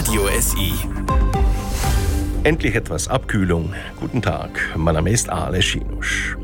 Radio SI. Endlich etwas Abkühlung. Guten Tag, mein Name ist Ale Schinusch.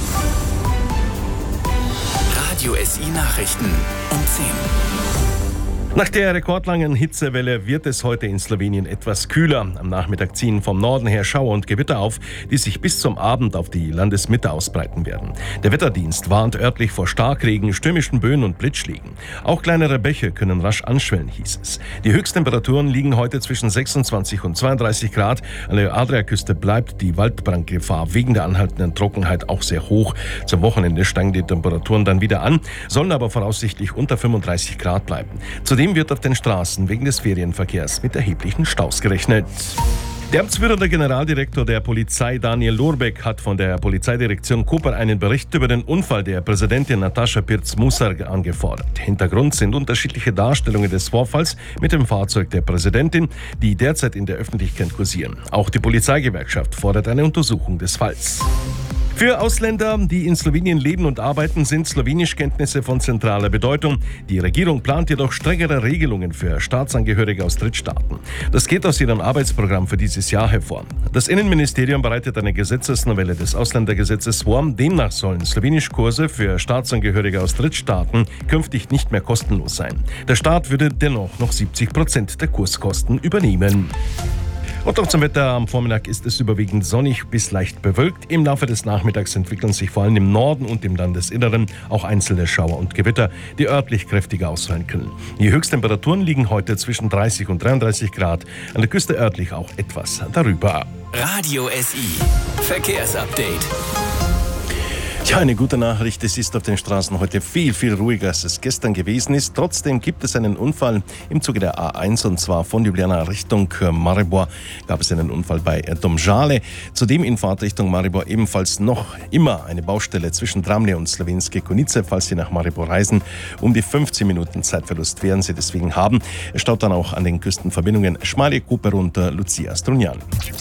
Radio SI Nachrichten um 10. Nach der rekordlangen Hitzewelle wird es heute in Slowenien etwas kühler. Am Nachmittag ziehen vom Norden her Schauer und Gewitter auf, die sich bis zum Abend auf die Landesmitte ausbreiten werden. Der Wetterdienst warnt örtlich vor Starkregen, stürmischen Böen und Blitzschlägen. Auch kleinere Bäche können rasch anschwellen, hieß es. Die Höchsttemperaturen liegen heute zwischen 26 und 32 Grad. An der Adriaküste bleibt die Waldbrandgefahr wegen der anhaltenden Trockenheit auch sehr hoch. Zum Wochenende steigen die Temperaturen dann wieder an, sollen aber voraussichtlich unter 35 Grad bleiben. Zudem wird auf den Straßen wegen des Ferienverkehrs mit erheblichen Staus gerechnet. Der amtsführende Generaldirektor der Polizei Daniel Lorbeck hat von der Polizeidirektion Koper einen Bericht über den Unfall der Präsidentin Nataša Pirc-Musar angefordert. Hintergrund sind unterschiedliche Darstellungen des Vorfalls mit dem Fahrzeug der Präsidentin, die derzeit in der Öffentlichkeit kursieren. Auch die Polizeigewerkschaft fordert eine Untersuchung des Falls. Für Ausländer, die in Slowenien leben und arbeiten, sind Slowenischkenntnisse von zentraler Bedeutung. Die Regierung plant jedoch strengere Regelungen für Staatsangehörige aus Drittstaaten. Das geht aus ihrem Arbeitsprogramm für dieses Jahr hervor. Das Innenministerium bereitet eine Gesetzesnovelle des Ausländergesetzes vor. Demnach sollen Slowenischkurse für Staatsangehörige aus Drittstaaten künftig nicht mehr kostenlos sein. Der Staat würde dennoch noch 70% der Kurskosten übernehmen. Und auch zum Wetter. Am Vormittag ist es überwiegend sonnig bis leicht bewölkt. Im Laufe des Nachmittags entwickeln sich vor allem im Norden und im Landesinneren auch einzelne Schauer und Gewitter, die örtlich kräftiger ausfallen können. Die Höchsttemperaturen liegen heute zwischen 30 und 33 Grad, an der Küste örtlich auch etwas darüber. Radio SI Verkehrsupdate. Ja, eine gute Nachricht, es ist auf den Straßen heute viel, viel ruhiger, als es gestern gewesen ist. Trotzdem gibt es einen Unfall im Zuge der A1 und zwar von Ljubljana Richtung Maribor gab es einen Unfall bei Domžale. Zudem in Fahrtrichtung Maribor ebenfalls noch immer eine Baustelle zwischen Dramlje und Slovenske Konjice. Falls Sie nach Maribor reisen, um die 15 Minuten Zeitverlust werden Sie deswegen haben. Es staut dann auch an den Küstenverbindungen Šmarje, Koper und Lucia Strunjan.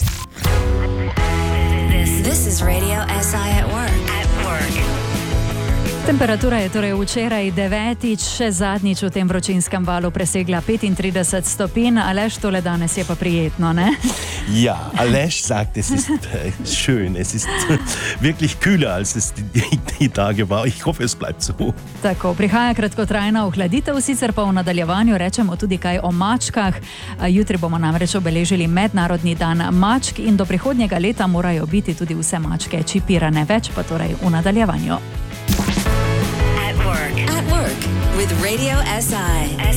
This is Radio SI at work. Temperatura je torej včeraj 9. še zadnjič v tem vročinskem valu presegla 35 stopinj. Aleš, tole danes je pa prijetno, ne? Ja, Aleš sagt, es ist schön. Es ist wirklich kühler, als es die Tage war. Ich hoffe, es bleibt so. Tako, prihaja kratkotrajna ohladitev, sicer pa v nadaljevanju rečemo tudi kaj o mačkah. Jutri bomo namreč obeležili Mednarodni dan mačk in do prihodnjega leta morajo biti tudi vse mačke čipirane. Več pa torej v nadaljevanju. At work with Radio SI.